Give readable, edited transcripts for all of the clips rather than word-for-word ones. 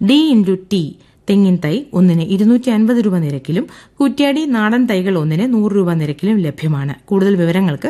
D/T തെങ്ങിൻ തൈ ഒന്നിന് 250 രൂപ നിരക്കിലും കുറ്റ്യാടി നാടൻ തൈകൾ ഒന്നിന് 100 രൂപ നിരക്കിലും ലഭ്യമാണ്. കൂടുതൽ വിവരങ്ങൾക്ക്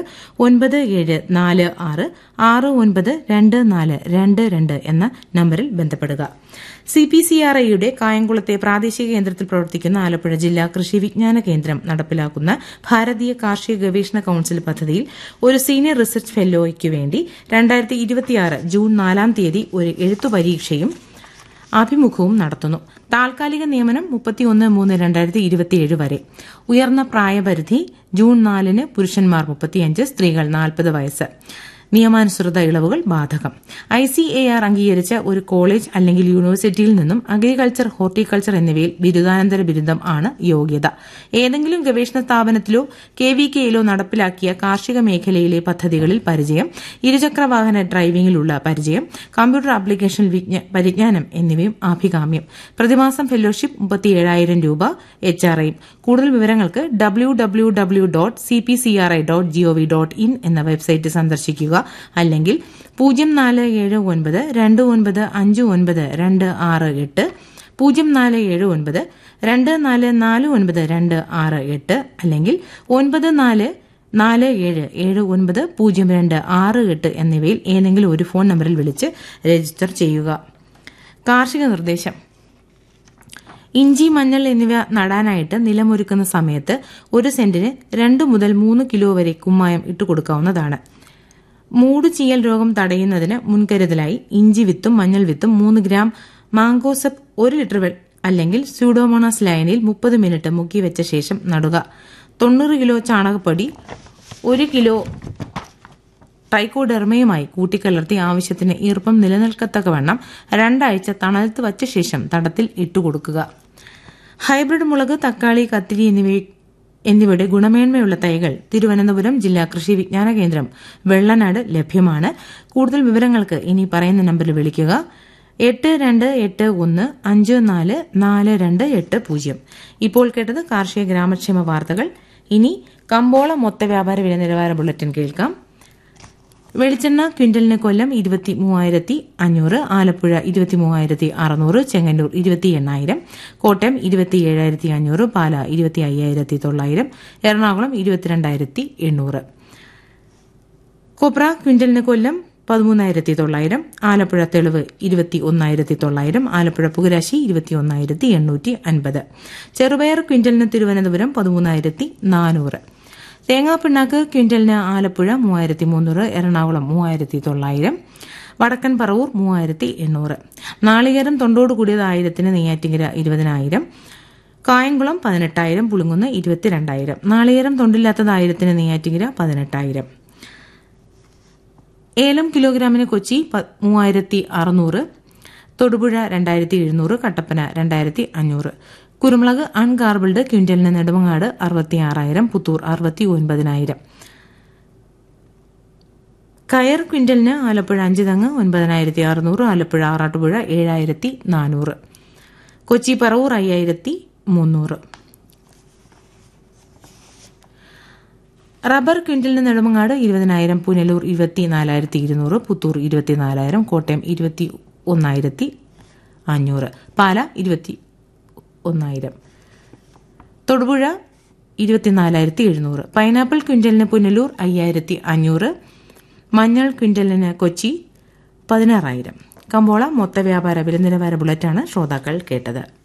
9746692422 എന്ന നമ്പറിൽ ബന്ധപ്പെടുക. CPCRIയുടെ കായംകുളത്തെ പ്രാദേശിക കേന്ദ്രത്തിൽ പ്രവർത്തിക്കുന്ന ആലപ്പുഴ ജില്ലാ കൃഷി വിജ്ഞാന കേന്ദ്രം നടപ്പിലാക്കുന്ന ഭാരതീയ കാർഷിക ഗവേഷണ കൌൺസിൽ പദ്ധതിയിൽ ഒരു സീനിയർ റിസർച്ച് ഫെല്ലോയ്ക്കു വേണ്ടി 2026 ജൂൺ 4 ഒരു എഴുത്തു പരീക്ഷയും അഭിമുഖവും നടത്തുന്നു. താൽക്കാലിക നിയമനം 31/3/2027 വരെ. ഉയർന്ന പ്രായപരിധി ജൂൺ 4 പുരുഷന്മാർ 35, സ്ത്രീകൾ 40 വയസ്സ്. നിയമാനുസൃത ഇളവുകൾ ബാധകം. ICAR അംഗീകരിച്ച ഒരു കോളേജ് അല്ലെങ്കിൽ യൂണിവേഴ്സിറ്റിയിൽ നിന്നും അഗ്രികൾച്ചർ, ഹോർട്ടിക്കൾച്ചർ എന്നിവയിൽ ബിരുദാനന്തര ബിരുദം ആണ് യോഗ്യത. ഏതെങ്കിലും ഗവേഷണ സ്ഥാപനത്തിലോ KVKയിലോ നടപ്പിലാക്കിയ കാർഷിക മേഖലയിലെ പദ്ധതികളിൽ പരിചയം, ഇരുചക്രവാഹന ഡ്രൈവിംഗിലുള്ള പരിചയം, കമ്പ്യൂട്ടർ ആപ്ലിക്കേഷൻ പരിജ്ഞാനം എന്നിവയും അഭികാമ്യം. പ്രതിമാസം ഫെലോഷിപ്പ് 37,000 രൂപ HRIയും. കൂടുതൽ വിവരങ്ങൾക്ക് www.cpcri.gov.in എന്ന വെബ്സൈറ്റ് സന്ദർശിക്കുക. അല്ലെങ്കിൽ 0479595926 0479244926 അല്ലെങ്കിൽ 9447790268 എന്നിവയിൽ ഏതെങ്കിലും ഒരു ഫോൺ നമ്പറിൽ വിളിച്ച് രജിസ്റ്റർ ചെയ്യുക. കാർഷിക നിർദ്ദേശം: ഇഞ്ചി, മഞ്ഞൾ എന്നിവ നടാനായിട്ട് നിലമൊരുക്കുന്ന സമയത്ത് 1 സെന്റിന് 2 മുതൽ 3 കിലോ വരെ കുമ്മായം ഇട്ടുകൊടുക്കാവുന്നതാണ്. മൂടുചീയൽ രോഗം തടയുന്നതിന് മുൻകരുതലായി ഇഞ്ചി വിത്തും മഞ്ഞൾ വിത്തും 3 ഗ്രാം മാങ്കോസപ്പ് 1 ലിറ്റർ അല്ലെങ്കിൽ സ്യൂഡോമോണാസ് ലയനിൽ 30 മിനിറ്റ് മുക്കിവെച്ച ശേഷം നടുക. 90 കിലോ ചാണകപ്പൊടി 1 കിലോ ട്രൈക്കോഡെർമയുമായി കൂട്ടിക്കലർത്തി ആവശ്യത്തിന് ഈർപ്പം നിലനിൽക്കത്തക്കവണ്ണം 2 ആഴ്ച തണലത്ത് വച്ച ശേഷം തടത്തിൽ ഇട്ടുകൊടുക്കുക. ഹൈബ്രിഡ് മുളക്, തക്കാളി, കത്തിരി എന്നിവയുടെ ഗുണമേന്മയുള്ള തൈകൾ തിരുവനന്തപുരം ജില്ലാ കൃഷി വിജ്ഞാന കേന്ദ്രം വെള്ളനാട് ലഭ്യമാണ്. കൂടുതൽ വിവരങ്ങൾക്ക് ഇനി പറയുന്ന നമ്പറിൽ വിളിക്കുക. 8281544280. ഇപ്പോൾ കേട്ടത് കാർഷിക ഗ്രാമക്ഷേമ വാർത്തകൾ. ഇനി കമ്പോള മൊത്ത വ്യാപാര വില നിലവാര ബുള്ളറ്റിൻ കേൾക്കാം. വെളിച്ചെണ്ണ ക്വിന്റലിന് കൊല്ലം 23,500, ആലപ്പുഴ 23,600, ചെങ്ങന്നൂർ 28,000, കോട്ടയം 27,500, പാല 25,900, എറണാകുളം 22,800. കൊപ്ര ക്വിന്റലിന് കൊല്ലം 13,900, ആലപ്പുഴ തെളിവ് 21,900, ആലപ്പുഴ പുകരാശി 21,850. ചെറുപയർ ക്വിന്റലിന് തിരുവനന്തപുരം 13,400. തേങ്ങാപ്പിണ്ണാക്ക് ക്വിന്റലിന് ആലപ്പുഴ 3,300, എറണാകുളം 3,900, വടക്കൻ പറവൂർ 3,800. നാളികേരം തൊണ്ടോട് കൂടിയത് 1000-ന് നെയ്യാറ്റിങ്കര 20,000, കായംകുളം 18,000, പുളുങ്കുന്ന് 22,000. നാളികേരം തൊണ്ടില്ലാത്തത് 1000-ന് നെയ്യാറ്റിങ്കര 18,000. ഏലം കിലോഗ്രാമിന് കൊച്ചി 3,600, തൊടുപുഴ 2,700, കട്ടപ്പന 2,500. കുരുമുളക് അൺഗാർബിൾഡ് ക്വിന്റലിന് നെടുമങ്ങാട് 66,000, പുത്തൂർ 69,000. കയർ ക്വിന്റലിന് ആലപ്പുഴ 5 തെങ്ങ് 9,600, ആലപ്പുഴ ആറാട്ടുപുഴ 7,400, കൊച്ചി പറവൂർ 5,300. റബ്ബർ ക്വിന്റലിന് നെടുമങ്ങാട് 20,000, പുനലൂർ 24,200, പുത്തൂർ 24,000, കോട്ടയം 21,500, പാല 21,000, തൊടുപുഴ 24,700. പൈനാപ്പിൾ ക്വിന്റലിന് പുനലൂർ 5,500, മഞ്ഞൾ ക്വിന്റലിന് കൊച്ചി 16,000. കമ്പോള മൊത്ത വ്യാപാര വില നിലവാര ബുള്ളറ്റാണ് ശ്രോതാക്കൾ കേട്ടത്.